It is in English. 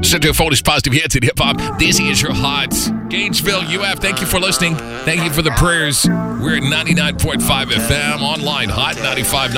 listen to Foolish Positive Hits in Hip Hop. This is your hot Gageville UF. Thank you for listening. Thank you for the prayers. We're at 99.5 FM, online, hot 95.9.